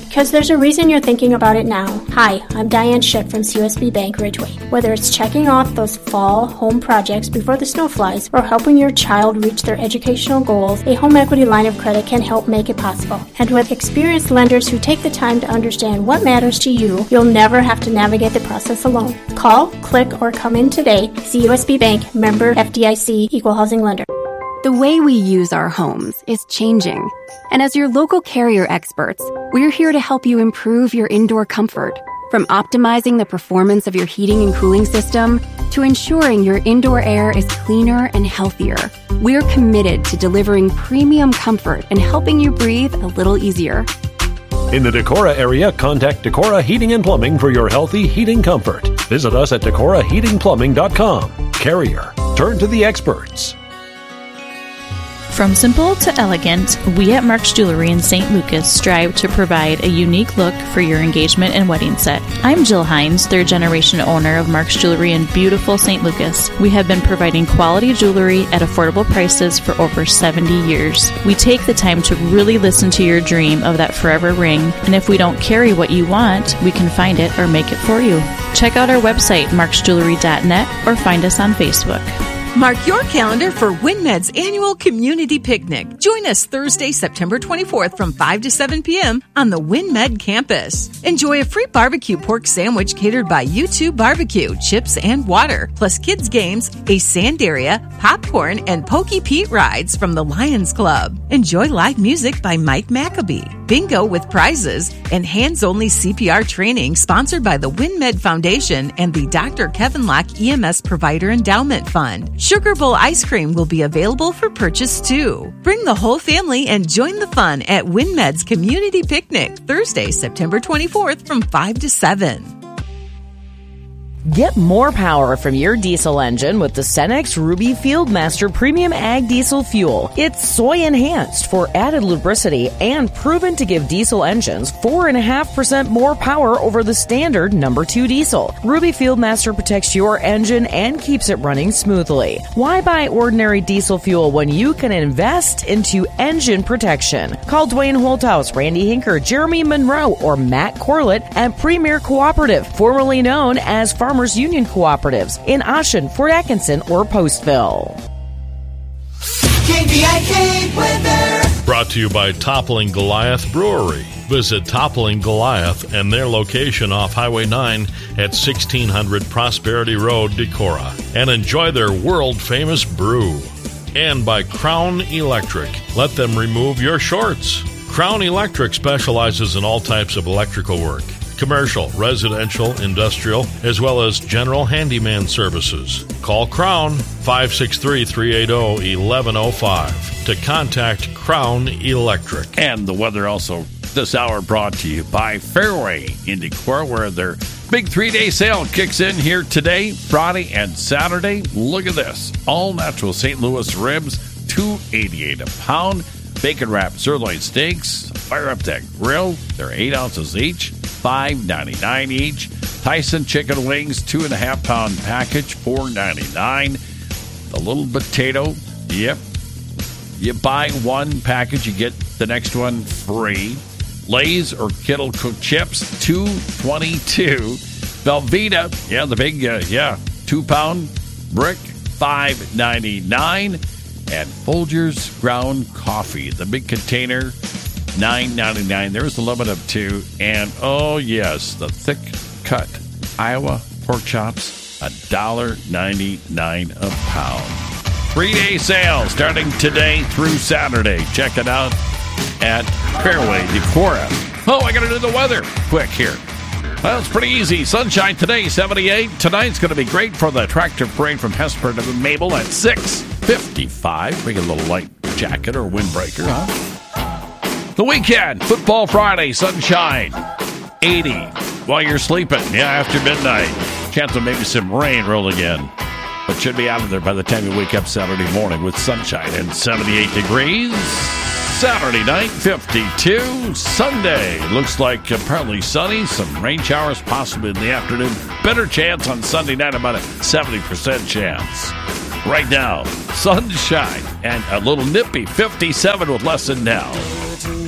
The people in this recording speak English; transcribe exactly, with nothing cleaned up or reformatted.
because there's a reason you're thinking about it now. Hi, I'm Diane Schick from C U S B Bank Ridgeway. Whether it's checking off those fall home projects before the snow flies or helping your child reach their educational goals, a home equity line of credit can help make it possible. And with experienced lenders who take the time to understand what matters to you, you'll never have to navigate the process alone. Call, click, or come in today. C U S B Bank, member F D I C, Equal Housing Lender. The way we use our homes is changing. And as your local Carrier experts, we're here to help you improve your indoor comfort. From optimizing the performance of your heating and cooling system to ensuring your indoor air is cleaner and healthier, we're committed to delivering premium comfort and helping you breathe a little easier. In the Decorah area, contact Decorah Heating and Plumbing for your healthy heating comfort. Visit us at decorah heating plumbing dot com. Carrier. Turn to the experts. From simple to elegant, we at Mark's Jewelry in Saint Lucas strive to provide a unique look for your engagement and wedding set. I'm Jill Hines, third generation owner of Mark's Jewelry in beautiful Saint Lucas. We have been providing quality jewelry at affordable prices for over seventy years. We take the time to really listen to your dream of that forever ring, and if we don't carry what you want, we can find it or make it for you. Check out our website, marks jewelry dot net, or find us on Facebook. Mark your calendar for WinMed's annual community picnic. Join us Thursday, September twenty-fourth from five to seven p.m. on the WinMed campus. Enjoy a free barbecue pork sandwich catered by U two Barbecue, chips and water, plus kids games, a sand area, popcorn, and Pokey Pete rides from the Lions Club. Enjoy live music by Mike Maccabee, bingo with prizes, and hands-only C P R training sponsored by the WinMed Foundation and the Doctor Kevin Locke E M S Provider Endowment Fund. Sugar Bowl ice cream will be available for purchase too. Bring the whole family and join the fun at WinMed's Community Picnic, Thursday, September twenty-fourth from five to seven. Get more power from your diesel engine with the Cenex Ruby Fieldmaster Premium Ag Diesel Fuel. It's soy-enhanced for added lubricity and proven to give diesel engines four point five percent more power over the standard number two diesel. Ruby Fieldmaster protects your engine and keeps it running smoothly. Why buy ordinary diesel fuel when you can invest into engine protection? Call Dwayne Holthouse, Randy Hinker, Jeremy Monroe, or Matt Corlett at Premier Cooperative, formerly known as Farmers Union Cooperatives in Ashen, Fort Atkinson, or Postville. K B I K weather. Brought to you by Toppling Goliath Brewery. Visit Toppling Goliath and their location off Highway nine at sixteen hundred Prosperity Road, Decorah, and enjoy their world-famous brew. And by Crown Electric. Let them remove your shorts. Crown Electric specializes in all types of electrical work. Commercial, residential, industrial, as well as general handyman services. Call Crown five six three, three eight zero, one one zero five to contact Crown Electric. And the weather also this hour brought to you by Fairway in Decorah, where their big three-day sale kicks in here today, Friday, and Saturday. Look at this. All natural Saint Louis ribs, two eighty-eight a pound. Bacon wrapped sirloin steaks, fire up that grill. They're eight ounces each. five ninety-nine each. Tyson chicken wings, two and a half pound package, four ninety-nine. The little potato, yep. You buy one package, you get the next one free. Lay's or Kettle cooked chips, two twenty-two. Velveeta, yeah, the big, uh, yeah, two pound brick, five ninety-nine. And Folgers ground coffee, the big container, nine ninety-nine. There's a limit of two. And, oh, yes, the thick-cut Iowa pork chops, one dollar ninety-nine a pound. Three-day sale starting today through Saturday. Check it out at Fairway Decorah. Oh, I got to do the weather quick here. Well, it's pretty easy. Sunshine today, seventy-eight. Tonight's going to be great for the tractor parade from Hesper to Mabel at six fifty-five. Bring a little light jacket or windbreaker, huh? The weekend, Football Friday, sunshine, eighty while you're sleeping. Yeah, after midnight. Chance of maybe some rain rolling in. But should be out of there by the time you wake up Saturday morning with sunshine and seventy-eight degrees. Saturday night, fifty-two. Sunday, looks like partly sunny. Some rain showers possibly in the afternoon. Better chance on Sunday night, about a seventy percent chance. Right now, sunshine and a little nippy, fifty-seven with less than now.